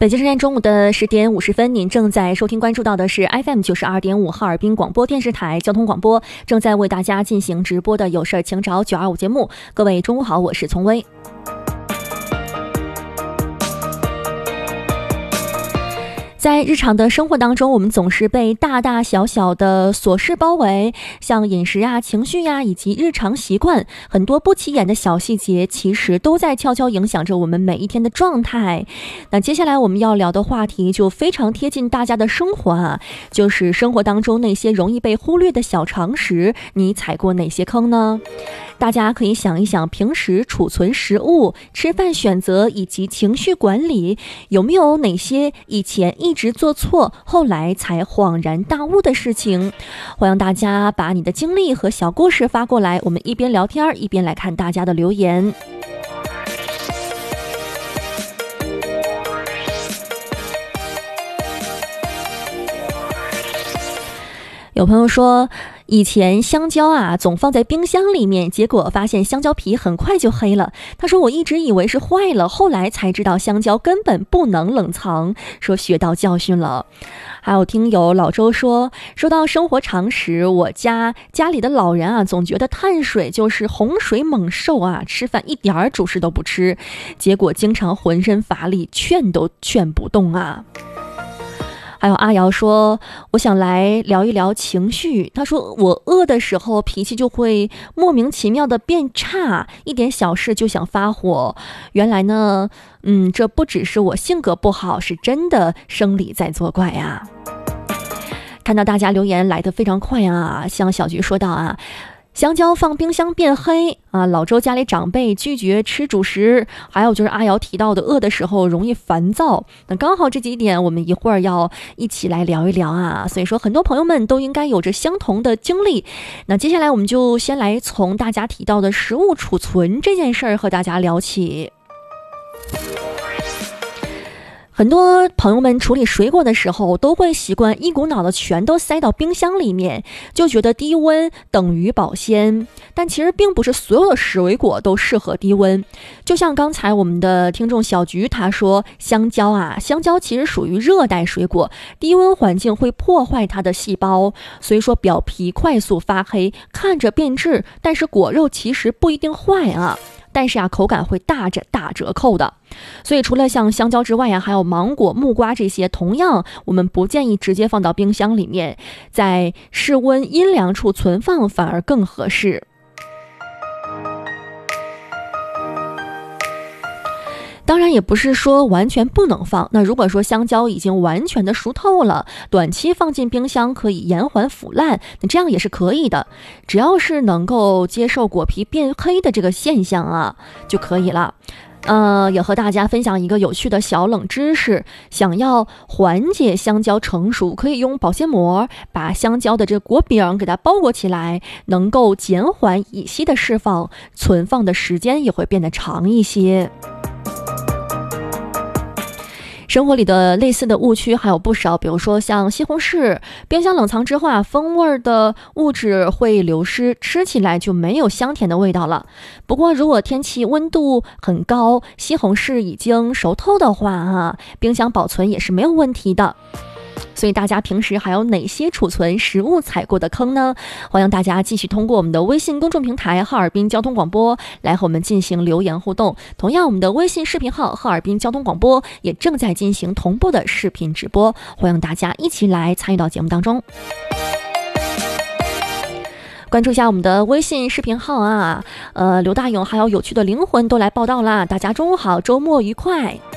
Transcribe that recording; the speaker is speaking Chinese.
北京时间中午的10点50分，您正在收听关注到的是 FM 92.5哈尔滨广播电视台交通广播，正在为大家进行直播的有事请找925节目。各位中午好，我是丛薇。在日常的生活当中，我们总是被大大小小的琐事包围，像饮食啊、情绪啊，以及日常习惯，很多不起眼的小细节，其实都在悄悄影响着我们每一天的状态。那接下来我们要聊的话题就非常贴近大家的生活啊，就是生活当中那些容易被忽略的小常识，你踩过哪些坑呢？大家可以想一想，平时储存食物、吃饭选择以及情绪管理，有没有哪些以前一直做错，后来才恍然大悟的事情？欢迎大家把你的经历和小故事发过来，我们一边聊天一边来看大家的留言。有朋友说，以前香蕉啊总放在冰箱里面，结果发现香蕉皮很快就黑了。他说我一直以为是坏了，后来才知道香蕉根本不能冷藏，说学到教训了。还有听友老周说到生活常识，我家里的老人啊总觉得碳水就是洪水猛兽啊，吃饭一点主食都不吃，结果经常浑身乏力，劝都劝不动啊。还有阿瑶说，我想来聊一聊情绪。他说我饿的时候脾气就会莫名其妙的变差，一点小事就想发火。原来呢，这不只是我性格不好，是真的生理在作怪啊。看到大家留言来得非常快啊，像小菊说到啊，香蕉放冰箱变黑啊，老周家里长辈拒绝吃主食，还有就是阿瑶提到的饿的时候容易烦躁。那刚好这几点我们一会儿要一起来聊一聊啊，所以说很多朋友们都应该有着相同的经历。那接下来我们就先来从大家提到的食物储存这件事儿和大家聊起。很多朋友们处理水果的时候都会习惯一股脑的全都塞到冰箱里面，就觉得低温等于保鲜，但其实并不是所有的水果都适合低温。就像刚才我们的听众小菊他说，香蕉其实属于热带水果，低温环境会破坏它的细胞，所以说表皮快速发黑，看着变质，但是果肉其实不一定坏啊，但是口感会大折扣的。所以除了像香蕉之外还有芒果、木瓜这些，同样我们不建议直接放到冰箱里面，在室温阴凉处存放反而更合适。当然也不是说完全不能放，那如果说香蕉已经完全的熟透了，短期放进冰箱可以延缓腐烂，那这样也是可以的，只要是能够接受果皮变黑的这个现象啊就可以了。也和大家分享一个有趣的小冷知识，想要缓解香蕉成熟，可以用保鲜膜把香蕉的这个果饼给它包裹起来，能够减缓乙烯的释放，存放的时间也会变得长一些。生活里的类似的误区还有不少，比如说像西红柿，冰箱冷藏之后风味的物质会流失，吃起来就没有香甜的味道了。不过如果天气温度很高，西红柿已经熟透的话冰箱保存也是没有问题的。所以大家平时还有哪些储存食物踩过的坑呢？欢迎大家继续通过我们的微信公众平台哈尔滨交通广播来和我们进行留言互动。同样我们的微信视频号哈尔滨交通广播也正在进行同步的视频直播，欢迎大家一起来参与到节目当中。关注一下我们的微信视频号啊，刘大勇还有有趣的灵魂都来报道啦，大家中午好，周末愉快。